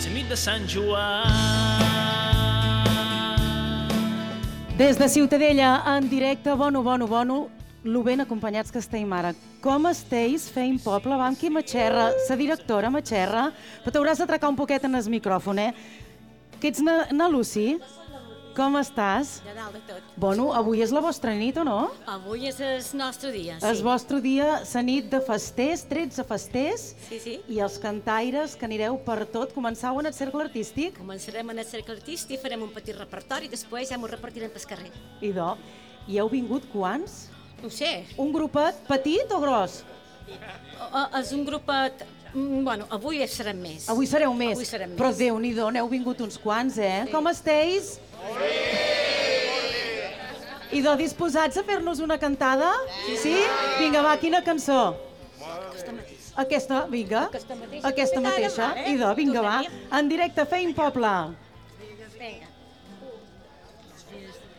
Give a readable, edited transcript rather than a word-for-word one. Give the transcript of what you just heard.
la nit de Sant Joan. Des de Ciutadella, en directe, bono, lo ben acompanyats que estem ara. Com esteis feint poble? Vam qui m'aixerra, sa directora m'aixerra, però t'hauràs d'atracar un poquet en el micròfon, Que ets na Lucy? Com estàs? De dalt de tot. Bueno, avui és la vostra nit, o no? Avui és el nostre dia, sí. El vostre dia, la nit de festers, 13 festers, Sí. i els cantaires que anireu per tot. Començau en el cercle artístic? Començarem en el cercle artístic, farem un petit repertori i després ja m'ho repartirem pel carrer. Idò. I heu vingut quants? No ho sé, Un grupet petit o gros? és un grupet... Bueno, avui serem més. Avui sereu més. Avui serem més. Però Déu-n'hi-do, n'heu vingut uns quants, Sí. Com esteis? Idò, disposats a fer-nos una cantada? Sí? Vinga, va, quina cançó? Aquesta, vinga. Aquesta mateixa. Idò, vinga, va. En directe, feim poble. Vinga.